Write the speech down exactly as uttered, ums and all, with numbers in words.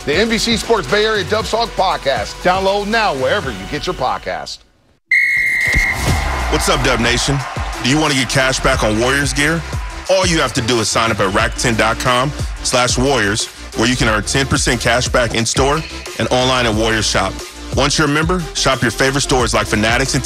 the N B C Sports Bay Area Dub Song Podcast. Download now wherever you get your podcast. What's up, Dub Nation? Do you want to get cash back on Warriors gear? All you have to do is sign up at Rakuten.com slash Warriors, where you can earn ten percent cash back in store and online at Warriors Shop. Once you're a member, shop your favorite stores like Fanatics and